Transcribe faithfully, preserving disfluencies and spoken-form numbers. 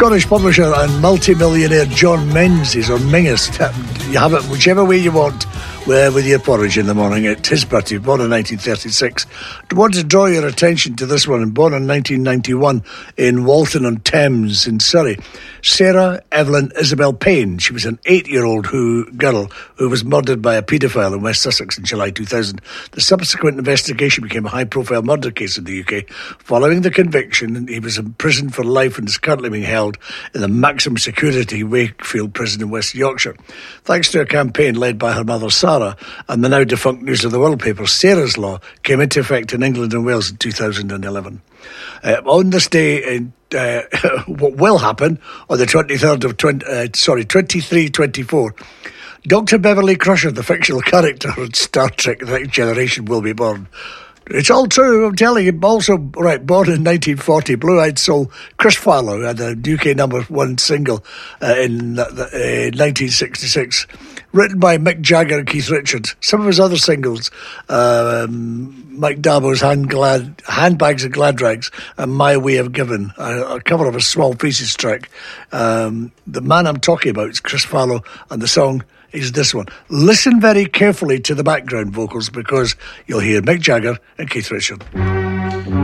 Scottish publisher and multi-millionaire John Menzies, or Mingus. You have it whichever way you want with your porridge in the morning. It's his birthday, born in nineteen thirty-six. I want to draw your attention to this one, born in nineteen ninety-one in Walton-on-Thames in Surrey. Sarah Evelyn Isabel Payne. She was an eight-year-old who girl who was murdered by a paedophile in West Sussex in July two thousand. The subsequent investigation became a high-profile murder case in the U K. Following the conviction, he was imprisoned for life and is currently being held in the maximum security Wakefield prison in West Yorkshire. Thanks to a campaign led by her mother Sarah and the now defunct News of the World paper, Sarah's Law came into effect in England and Wales in two thousand eleven. Uh, on this day, in, uh, what will happen on the twenty-third of twenty, uh, sorry, twenty-three twenty-four, Doctor Beverly Crusher, the fictional character in Star Trek: The Next Generation, will be born. It's all true, I'm telling you. Also, right, born in nineteen forty, Blue-Eyed Soul, Chris Farlow had a U K number one single uh, in uh, nineteen sixty-six, written by Mick Jagger and Keith Richards. Some of his other singles, um, Mike Dabo's Hand Glad, Handbags and Glad Rags and My Way of Giving, a, a cover of a Small Faces track. Um, the man I'm talking about is Chris Farlow, and the song is this one. Listen very carefully to the background vocals because you'll hear Mick Jagger and Keith Richards.